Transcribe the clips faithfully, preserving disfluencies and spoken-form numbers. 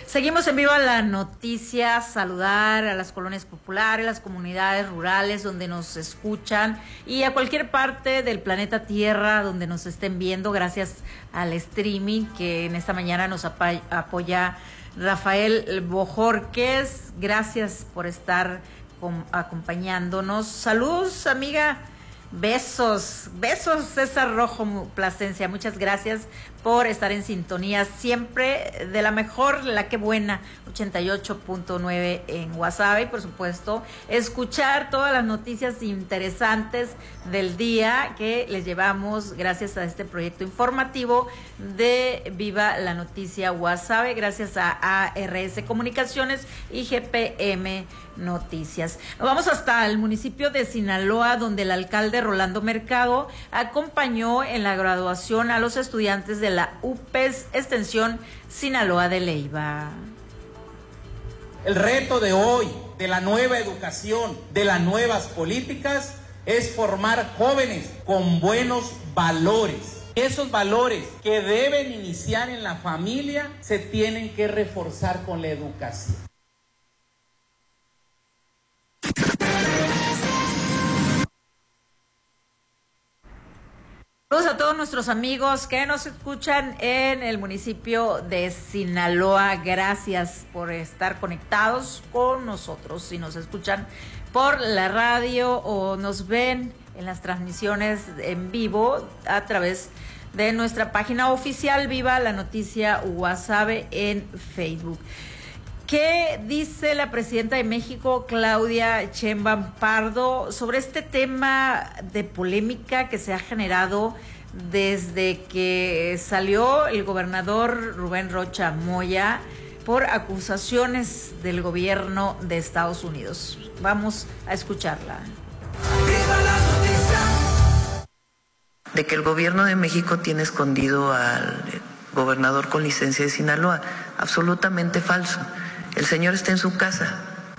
Seguimos en Viva la Noticia, saludar a las colonias populares, las comunidades rurales donde nos escuchan y a cualquier parte del planeta Tierra donde nos estén viendo, gracias al streaming que en esta mañana nos ap- apoya Rafael Bojorquez. Gracias por estar com- acompañándonos. Saludos, amiga. Besos, besos César Rojo Plasencia, muchas gracias por estar en sintonía siempre de la mejor, la que buena, ochenta y ocho punto nueve en WhatsApp y por supuesto escuchar todas las noticias interesantes del día que les llevamos gracias a este proyecto informativo de Viva la Noticia WhatsApp, gracias a A R S Comunicaciones y G P M Noticias. Nos vamos hasta el municipio de Sinaloa, donde el alcalde Rolando Mercado acompañó en la graduación a los estudiantes de la U P E S Extensión Sinaloa de Leiva. El reto de hoy, de la nueva educación, de las nuevas políticas, es formar jóvenes con buenos valores. Esos valores que deben iniciar en la familia se tienen que reforzar con la educación. Saludos a todos nuestros amigos que nos escuchan en el municipio de Sinaloa. Gracias por estar conectados con nosotros. Si nos escuchan por la radio o nos ven en las transmisiones en vivo a través de nuestra página oficial Viva la Noticia Guasave en Facebook. ¿Qué dice la presidenta de México, Claudia Sheinbaum Pardo, sobre este tema de polémica que se ha generado desde que salió el gobernador Rubén Rocha Moya por acusaciones del gobierno de Estados Unidos? Vamos a escucharla. ¡Viva la noticia! De que el gobierno de México tiene escondido al gobernador con licencia de Sinaloa. Absolutamente falso. El señor está en su casa.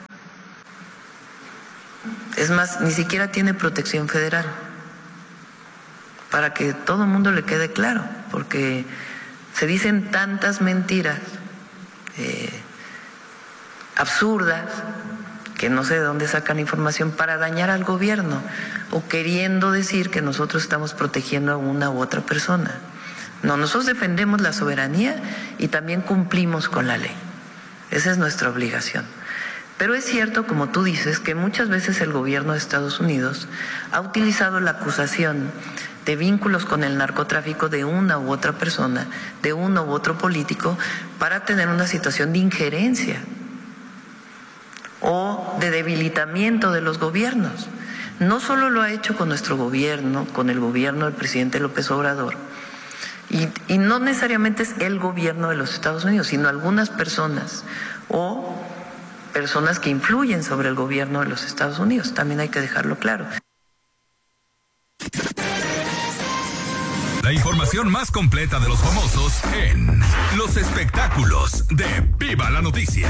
Es más, ni siquiera tiene protección federal. Para que todo el mundo le quede claro, porque se dicen tantas mentiras eh, absurdas que no sé de dónde sacan información para dañar al gobierno o queriendo decir que nosotros estamos protegiendo a una u otra persona. No, nosotros defendemos la soberanía y también cumplimos con la ley. Esa es nuestra obligación. Pero es cierto, como tú dices, que muchas veces el gobierno de Estados Unidos ha utilizado la acusación de vínculos con el narcotráfico de una u otra persona, de uno u otro político, para tener una situación de injerencia o de debilitamiento de los gobiernos. No solo lo ha hecho con nuestro gobierno, con el gobierno del presidente López Obrador, Y, y no necesariamente es el gobierno de los Estados Unidos, sino algunas personas o personas que influyen sobre el gobierno de los Estados Unidos. También hay que dejarlo claro. La información más completa de los famosos en los espectáculos de Viva la Noticia.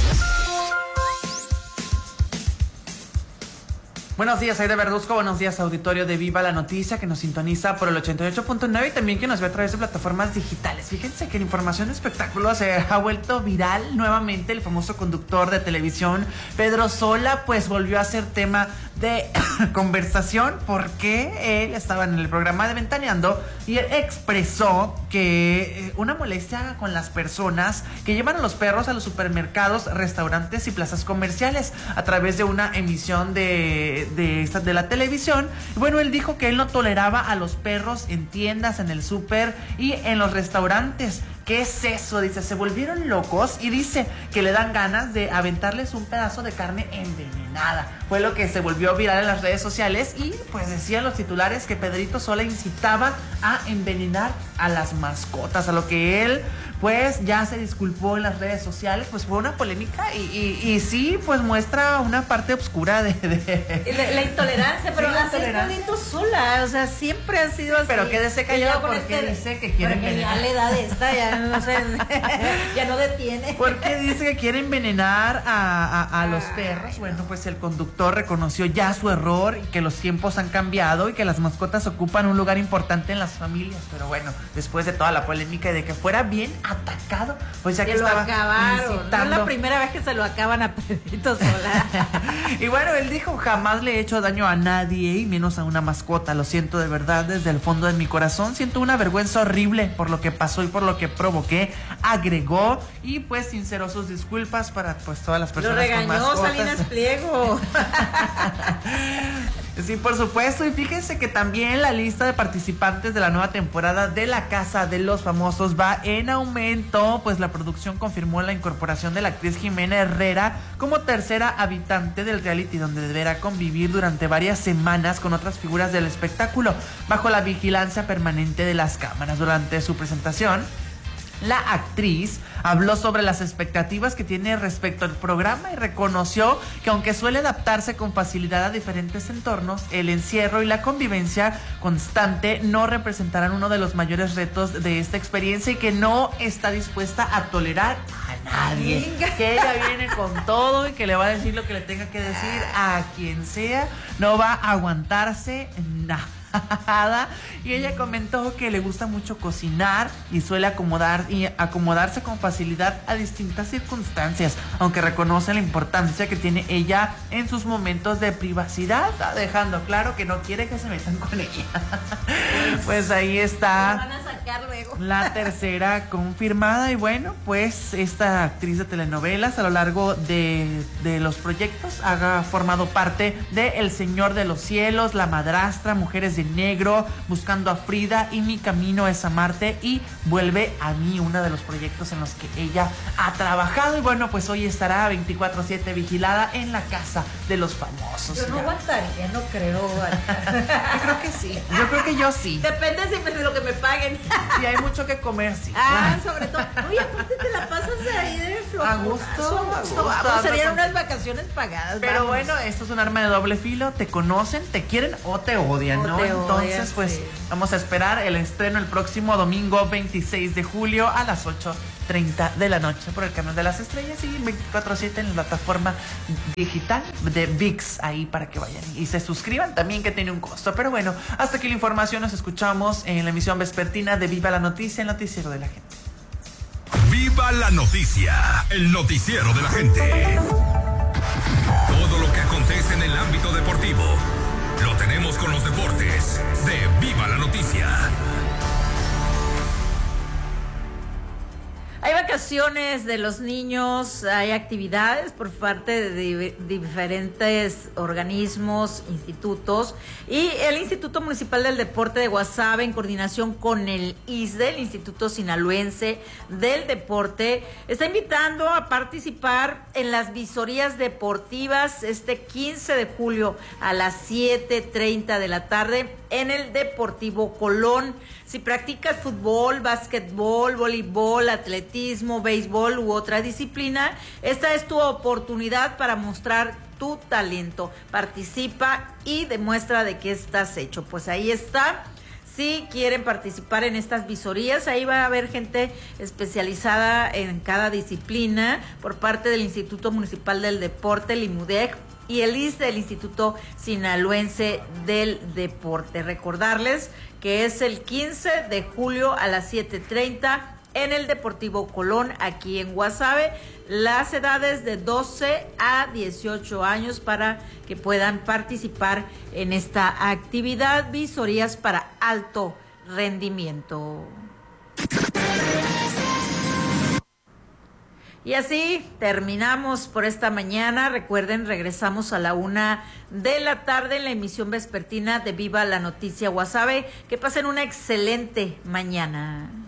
Buenos días, Aide Verduzco. Buenos días, auditorio de Viva la Noticia, que nos sintoniza por el ochenta y ocho punto nueve y también que nos ve a través de plataformas digitales. Fíjense que en información de espectáculos se ha vuelto viral nuevamente el famoso conductor de televisión Pedro Sola, pues volvió a ser tema de conversación porque él estaba en el programa de Ventaneando y él expresó que una molestia con las personas que llevan a los perros a los supermercados, restaurantes y plazas comerciales a través de una emisión de De, de la televisión. Bueno, él dijo que él no toleraba a los perros en tiendas, en el súper y en los restaurantes. ¿Qué es eso? Dice, se volvieron locos y dice que le dan ganas de aventarles un pedazo de carne envenenada. Fue lo que se volvió viral en las redes sociales y pues decían los titulares que Pedrito Sola incitaba a envenenar a las mascotas, a lo que él pues ya se disculpó en las redes sociales. Pues fue una polémica y, y, y sí, pues muestra una parte oscura de... de... La, la intolerancia, pero sí, la así es Pedrito Sola, o sea, siempre ha sido así. Pero quédese callado porque este, dice que quiere envenenar. Ya la edad esta, ya no sé, ya no detiene. Porque dice que quiere envenenar a, a, a los perros. Bueno, pues el conductor reconoció ya su error y que los tiempos han cambiado y que las mascotas ocupan un lugar importante en las familias. Pero bueno, después de toda la polémica y de que fuera bien atacado, pues ya que, que lo estaba acabaron. incitando. No es la primera vez que se lo acaban a Pedrito Sola. Y bueno, él dijo, jamás le he hecho daño a nadie y menos a una mascota. Lo siento de verdad desde el fondo de mi corazón. Siento una vergüenza horrible por lo que pasó y por lo que provoqué. Agregó y pues sinceró sus disculpas para pues todas las personas Lo regañó con mascotas. Salinas Pliego. Sí, por supuesto. Y fíjense que también la lista de participantes de la nueva temporada de La Casa de los Famosos va en aumento, pues la producción confirmó la incorporación de la actriz Jimena Herrera como tercera habitante del reality, donde deberá convivir durante varias semanas con otras figuras del espectáculo, bajo la vigilancia permanente de las cámaras. Durante su presentación, la actriz habló sobre las expectativas que tiene respecto al programa y reconoció que aunque suele adaptarse con facilidad a diferentes entornos, el encierro y la convivencia constante no representarán uno de los mayores retos de esta experiencia y que no está dispuesta a tolerar a nadie. Venga. Que ella viene con todo y que le va a decir lo que le tenga que decir a quien sea, no va a aguantarse nada. Y ella comentó que le gusta mucho cocinar y suele acomodar y acomodarse con facilidad a distintas circunstancias, aunque reconoce la importancia que tiene ella en sus momentos de privacidad, dejando claro que no quiere que se metan con ella. Pues ahí está. Van a sacar luego. La tercera confirmada. Y bueno, pues esta actriz de telenovelas a lo largo de, de los proyectos ha formado parte de El Señor de los Cielos, La Madrastra, Mujeres de Negro, Buscando a Frida y Mi Camino es Amarte y Vuelve a mí, uno de los proyectos en los que ella ha trabajado. Y bueno, pues hoy estará veinticuatro siete vigilada en La Casa de los Famosos. Yo no Ya. aguantaría, no creo aguantar. Yo creo que sí. Yo creo que yo sí. Depende siempre de lo que me paguen. Si hay mucho que comer, sí. Ah, sobre todo. Oye, aparte te la pasas ahí de flojo. A gusto, a gusto. Vamos, serían unas vacaciones pagadas. Pero vamos. bueno, esto es un arma de doble filo. Te conocen, te quieren o te odian, O ¿no? te Entonces, odian, pues sí. vamos a esperar el estreno el próximo domingo veintiséis de julio a las ocho treinta de la noche por el canal de las estrellas y veinticuatro siete en la plataforma digital de ViX, ahí para que vayan y se suscriban también, que tiene un costo. Pero bueno, hasta aquí la información. Nos escuchamos en la emisión vespertina de Viva la Noticia, el noticiero de la gente. Viva la noticia, el noticiero de la gente. Todo lo que acontece en el ámbito deportivo lo tenemos con los deportes de Viva la Noticia. Hay vacaciones de los niños, hay actividades por parte de diferentes organismos, institutos, y el Instituto Municipal del Deporte de Guasave, en coordinación con el I S D E, el Instituto Sinaloense del Deporte, está invitando a participar en las visorías deportivas este quince de julio a las siete treinta de la tarde en el Deportivo Colón. Si practicas fútbol, básquetbol, voleibol, atletismo, béisbol u otra disciplina, esta es tu oportunidad para mostrar tu talento. Participa y demuestra de qué estás hecho. Pues ahí está. Si quieren participar en estas visorías, ahí va a haber gente especializada en cada disciplina por parte del Instituto Municipal del Deporte, el IMUDEC, y el I S D E, el Instituto Sinaloense del Deporte. Recordarles que es el quince de julio a las siete treinta en el Deportivo Colón, aquí en Guasave. Las edades de doce a dieciocho años para que puedan participar en esta actividad, visorías para alto rendimiento. Y así terminamos por esta mañana. Recuerden, regresamos a la una de la tarde en la emisión vespertina de Viva la Noticia Guasave. Que pasen una excelente mañana.